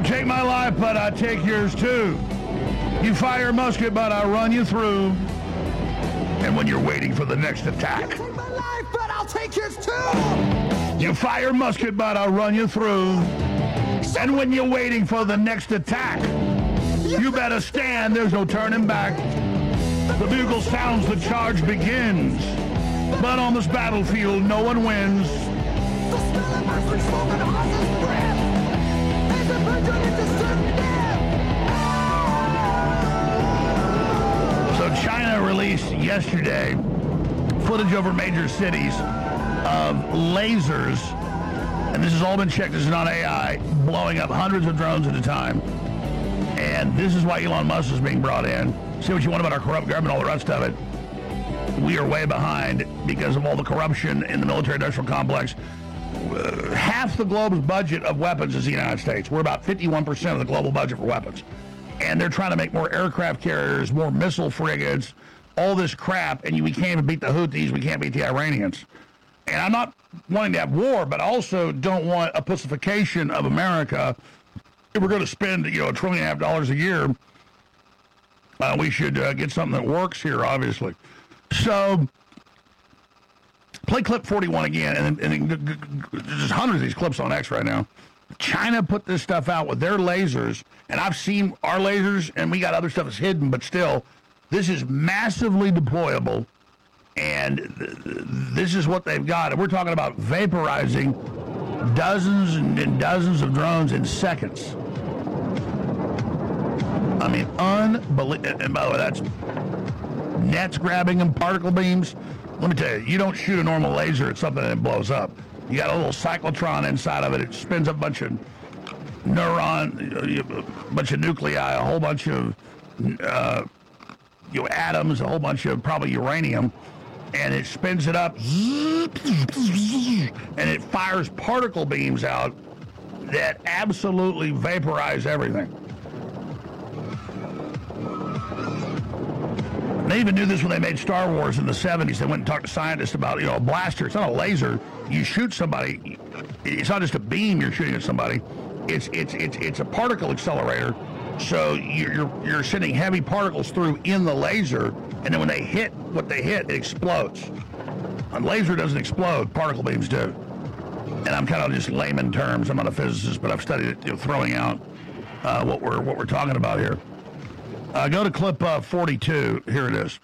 take my life, but I take yours too. You fire a musket, but I run you through. And when you're waiting for the next attack. You take my life, but I'll take yours too. You fire a musket, but I'll run you through. And when you're waiting for the next attack, you better stand, there's no turning back. The bugle sounds, the charge begins. But on this battlefield, no one wins. The smell of mercy, smoke, and horse's breath. As a bird turning into certain death. So China released yesterday footage over major cities of lasers, and this has all been checked, this is not AI, blowing up hundreds of drones at a time. And this is why Elon Musk is being brought in. Say what you want about our corrupt government, all the rest of it. We are way behind because of all the corruption in the military-industrial complex. Half the globe's budget of weapons is the United States. We're about 51% of the global budget for weapons. And they're trying to make more aircraft carriers, more missile frigates, all this crap, and we can't even beat the Houthis, we can't beat the Iranians. And I'm not wanting to have war, but I also don't want a pussification of America. If we're going to spend, $1.5 trillion a year, we should get something that works here, obviously. So, play clip 41 again, and there's hundreds of these clips on X right now. China put this stuff out with their lasers, and I've seen our lasers, and we got other stuff that's hidden, but still, this is massively deployable, and this is what they've got. And we're talking about vaporizing dozens and dozens of drones in seconds. I mean, unbelievable. And by the way, that's nets grabbing them, particle beams. Let me tell you, you don't shoot a normal laser at something and it blows up. You got a little cyclotron inside of it. It spins up a bunch of a bunch of nuclei, a whole bunch of atoms, a whole bunch of probably uranium, and it spins it up, and it fires particle beams out that absolutely vaporize everything. They even knew this when they made Star Wars in the 70s. They went and talked to scientists about, a blaster. It's not a laser. You shoot somebody. It's not just a beam you're shooting at somebody. It's a particle accelerator. So you're sending heavy particles through in the laser, and then when they hit what they hit, it explodes. A laser doesn't explode. Particle beams do. And I'm kind of just layman terms. I'm not a physicist, but I've studied it, throwing out what we're talking about here. Go to clip 42. Here it is.